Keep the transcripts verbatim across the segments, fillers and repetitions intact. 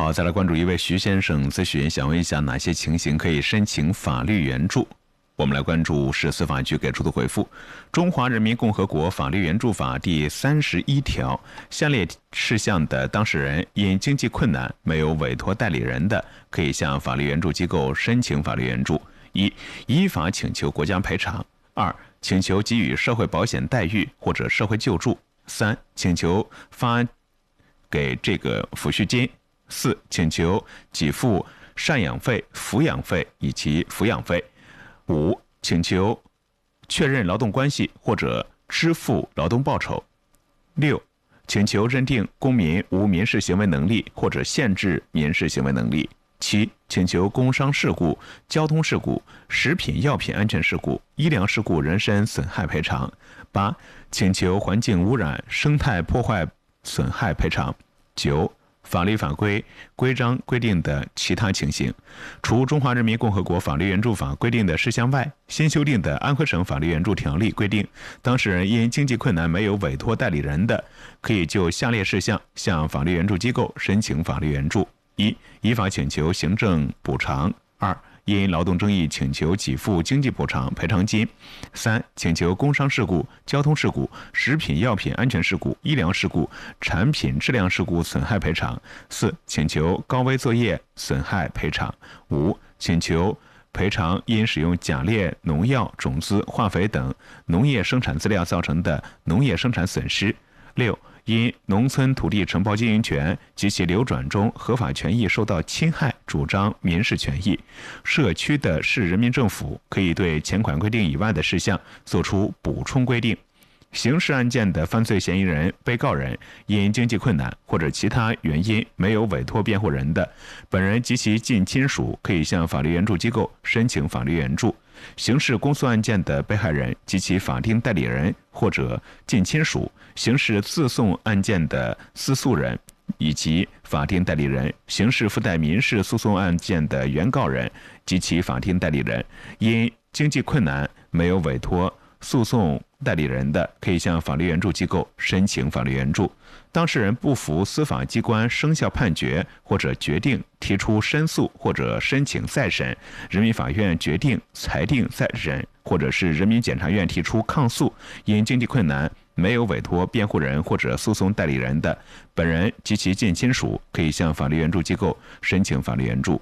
好，再来关注一位徐先生咨询，想问一下哪些情形可以申请法律援助？我们来关注市司法局给出的回复：《中华人民共和国法律援助法》第三十一条，下列事项的当事人因经济困难没有委托代理人的，可以向法律援助机构申请法律援助：一、依法请求国家赔偿；二、请求给予社会保险待遇或者社会救助；三、请求发给这个抚恤金；四、请求给付赡养费、抚养费以及抚养费；五、请求确认劳动关系或者支付劳动报酬；六、请求认定公民无民事行为能力或者限制民事行为能力；七、请求工伤事故、交通事故、食品药品安全事故、医疗事故人身损害赔偿；八、请求环境污染、生态破坏损害赔偿；九、法律法规、规章规定的其他情形，除《中华人民共和国法律援助法》规定的事项外，新修订的《安徽省法律援助条例》规定，当事人因经济困难没有委托代理人的，可以就下列事项向法律援助机构申请法律援助：一、依法请求行政补偿；二、因劳动争议请求给付经济补偿赔偿金；三、请求工伤事故、交通事故、食品药品安全事故、医疗事故、产品质量事故损害赔偿；四、请求高危作业损害赔偿；五、请求赔偿因使用假劣农药、种子、化肥等农业生产资料造成的农业生产损失；六、因农村土地承包经营权及其流转中合法权益受到侵害，主张民事权益，社区的市人民政府可以对前款规定以外的事项作出补充规定。刑事案件的犯罪嫌疑人、被告人因经济困难或者其他原因没有委托辩护人的，本人及其近亲属可以向法律援助机构申请法律援助。刑事公诉案件的被害人及其法定代理人或者近亲属，刑事自诉案件的自诉人以及法定代理人，刑事附带民事诉讼案件的原告人及其法定代理人，因经济困难没有委托诉讼代理人的，可以向法律援助机构申请法律援助。当事人不服司法机关生效判决或者决定，提出申诉或者申请再审，人民法院决定裁定再审，或者是人民检察院提出抗诉，因经济困难没有委托辩护人或者诉讼代理人的，本人及其近亲属可以向法律援助机构申请法律援助。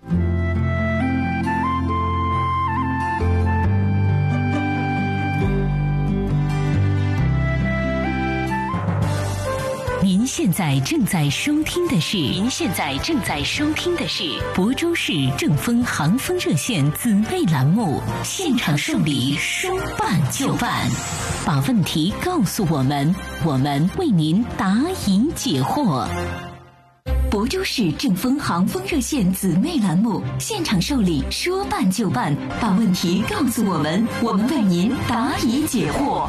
您现在正在收听的是，您现在正在收听的是亳州市正风航风热线姊妹栏目，现场受理，说办就办，把问题告诉我们，我们为您答疑解惑。亳州市正风航风热线姊妹栏目，现场受理，说办就办，把问题告诉我们，我们为您答疑解惑。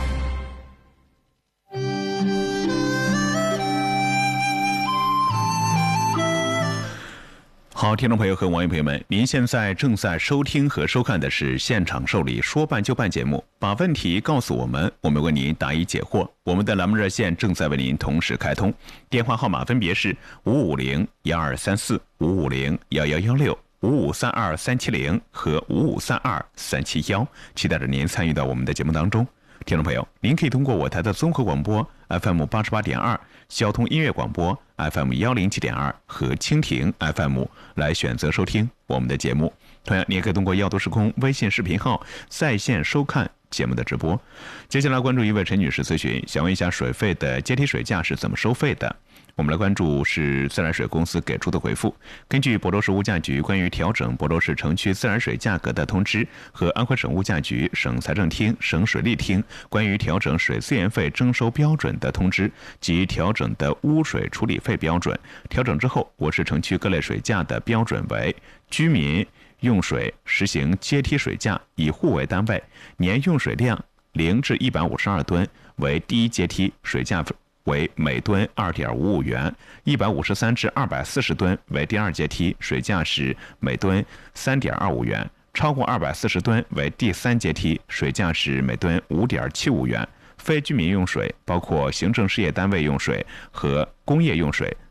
好，听众朋友和网友朋友们，您现在正在收听和收看的是现场受理说办就办节目，把问题告诉我们，我们为您答疑解惑。我们的栏目热线正在为您同时开通，电话号码分别是五五零幺二三四、五五零幺幺幺六、五五三二三七零和五五三二三七幺，期待着您参与到我们的节目当中。听众朋友，您可以通过我台的综合广播 F M 八十八点二、交通音乐广播 F M 幺零七点二和蜻蜓 F M 来选择收听我们的节目。同样，你也可以通过耀都时空微信视频号在线收看节目的直播。接下来关注一位陈女士咨询，想问一下水费的阶梯水价是怎么收费的？我们来关注是自来水公司给出的回复。根据亳州市物价局关于调整亳州市城区自来水价格的通知和安徽省物价局、省财政厅、省水利厅关于调整水资源费征收标准的通知及调整的污水处理费标准，调整之后，我市城区各类水价的标准为：居民用水实行阶梯水价，以户为单位，年用水量零至一百五十二吨为第一阶梯，水价为每吨 二点五五元，一百五十三至二百四十吨为第二阶梯，水价是每吨 三点二五元，超过二百四十吨为第三阶梯，水价是每吨 五点七五元。非居民用水，包括行政事业单位用水和工业用水，